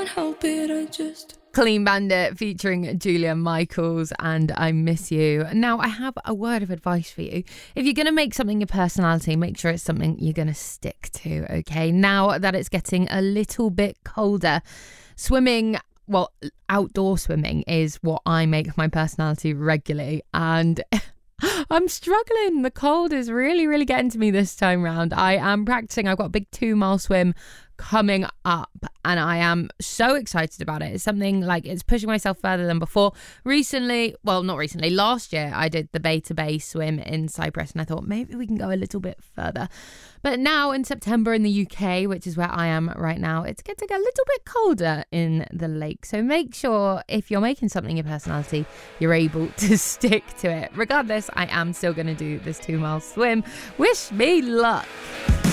help it, I just... Clean Bandit featuring Julia Michaels and I Miss You. Now, I have a word of advice for you. If you're going to make something your personality, make sure it's something you're going to stick to, okay? Now that it's getting a little bit colder, swimming, well, outdoor swimming is what I make my personality regularly, and I'm struggling. The cold is really getting to me this time round. I am practicing. I've got a big 2-mile swim coming up and I am so excited about it. It's something like, it's pushing myself further than before. Last year I did the Bay to Bay swim in Cyprus and I thought maybe we can go a little bit further. But now in September in the UK, which is where I am right now, it's getting a little bit colder in the lake. So make sure if you're making something your personality, you're able to stick to it. Regardless, I am still going to do this 2-mile swim. Wish me luck.